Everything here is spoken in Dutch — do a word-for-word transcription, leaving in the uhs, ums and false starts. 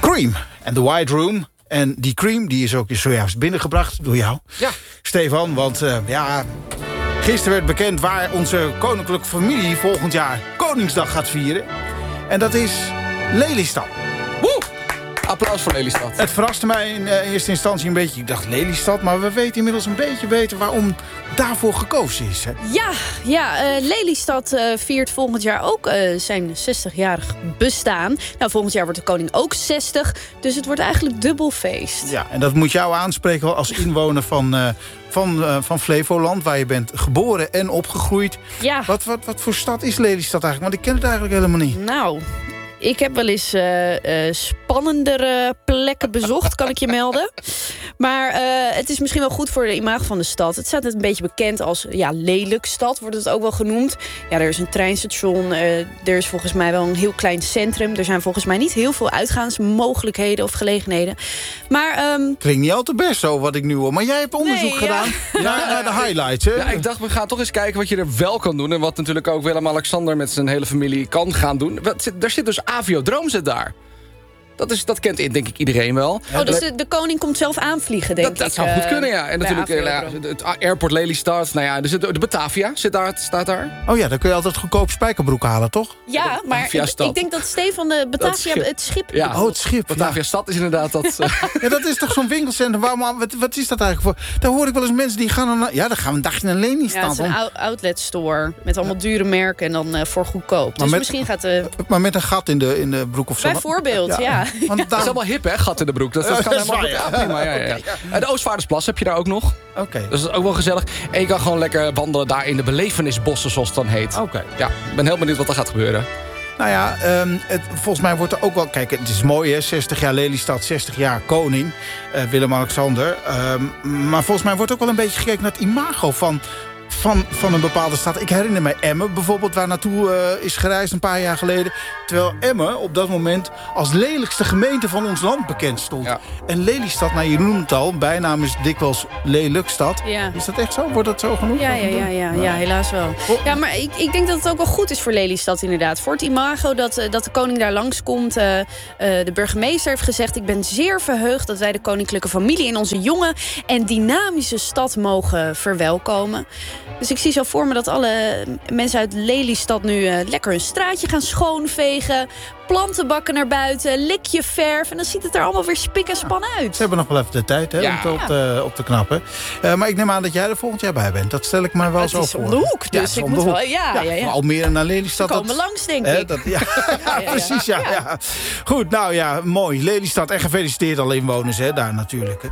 Cream en The White Room. En die Cream die is ook zojuist binnengebracht door jou, Ja. Stefan. Want uh, ja, gisteren werd bekend waar onze koninklijke familie volgend jaar Koningsdag gaat vieren. En dat is Lelystad. Woe! Applaus voor Lelystad. Het verraste mij in uh, eerste instantie een beetje. Ik dacht Lelystad, maar we weten inmiddels een beetje beter waarom daarvoor gekozen is. Hè? Ja, ja uh, Lelystad uh, viert volgend jaar ook uh, zijn zestigjarig bestaan. Nou, volgend jaar wordt de koning ook zestig. Dus het wordt eigenlijk dubbel feest. Ja, en dat moet jou aanspreken als inwoner van, uh, van, uh, van Flevoland, waar je bent geboren en opgegroeid. Ja. Wat, wat, wat voor stad is Lelystad eigenlijk? Want ik ken het eigenlijk helemaal niet. Nou, ik heb wel eens uh, uh, spannendere plekken bezocht, kan ik je melden. Maar uh, het is misschien wel goed voor de imago van de stad. Het staat een beetje bekend als ja, Lelykstad, wordt het ook wel genoemd. Ja, er is een treinstation, uh, er is volgens mij wel een heel klein centrum. Er zijn volgens mij niet heel veel uitgaansmogelijkheden of gelegenheden. Maar um... klinkt niet al te best zo wat ik nu hoor. Maar jij hebt onderzoek nee, gedaan ja. naar, naar de highlights. Hè? Ja, ik dacht, we gaan toch eens kijken wat je er wel kan doen. En wat natuurlijk ook Willem-Alexander met zijn hele familie kan gaan doen. Daar zit dus Aviodroom zit daar. Dat, is, dat kent denk ik iedereen wel. Oh, dus de, de koning komt zelf aanvliegen, denk dat, ik. Dat zou goed kunnen, ja. En natuurlijk uh, Aviodroom. het Airport Lelystad. Nou ja, dus de, de Batavia zit daar, staat daar. Oh ja, dan kun je altijd goedkoop spijkerbroek halen, toch? Ja, maar ik, ik denk dat Stefan de Batavia schip. het schip... Ja. Oh, het schip. Batavia Ja. Stad is inderdaad dat... Uh... ja, dat is toch zo'n winkelcentrum. Waarom, wat, wat is dat eigenlijk voor? Daar hoor ik wel eens mensen die gaan... Naar, ja, dan gaan we een dagje naar Lelystad. Ja, het is een ou- outlet store. Met allemaal ja. dure merken en dan uh, voor goedkoop. Maar dus met, misschien gaat de... Maar met een gat in de, in de broek of zo. Bijvoorbeeld, ja. ja. Want daar... Dat is allemaal hip, hè? Gat in de broek. Dat, dat kan uh, helemaal ja. ja, prima. Ja, ja, ja. En de Oostvaardersplas heb je daar ook nog. Oké. Okay. Dus dat is ook wel gezellig. En je kan gewoon lekker wandelen daar in de belevenisbossen, zoals het dan heet. Oké. Okay. Ja, ik ben heel benieuwd wat er gaat gebeuren. Nou ja, um, het, volgens mij wordt er ook wel... Kijk, het is mooi, hè? zestig jaar Lelystad, zestig jaar koning. Uh, Willem-Alexander. Um, maar volgens mij wordt ook wel een beetje gekeken naar het imago van... Van, van een bepaalde stad. Ik herinner me Emmen bijvoorbeeld, waar naartoe uh, is gereisd een paar jaar geleden. Terwijl Emmen op dat moment als lelijkste gemeente van ons land bekend stond. Ja. En Lelystad, nou je noemt het al, bijnaam is dikwijls Lelykstad. Ja. Is dat echt zo? Wordt dat zo genoemd? Ja, ja, ja, ja, ja, helaas wel. Ja, maar ik, ik denk dat het ook wel goed is voor Lelystad inderdaad. Voor het imago dat, dat de koning daar langskomt. Uh, uh, de burgemeester heeft gezegd, ik ben zeer verheugd dat wij de koninklijke familie in onze jonge en dynamische stad mogen verwelkomen. Dus ik zie zo voor me dat alle mensen uit Lelystad nu uh, lekker hun straatje gaan schoonvegen. Plantenbakken naar buiten, likje verf. En dan ziet het er allemaal weer spik en span uit. Ze hebben nog wel even de tijd hè, ja. om het op te, op te knappen. Uh, maar ik neem aan dat jij er volgend jaar bij bent. Dat stel ik me wel het zo is voor. om de hoek, dus ja, ik moet wel... Ja, ja, ja, ja. Van Almere naar Lelystad. Ze komen dat, langs, denk hè, ik. Dat, ja, ja, ja, ja, precies, ja, ja. ja. Goed, nou ja, mooi. Lelystad en gefeliciteerd alle inwoners hè, daar natuurlijk.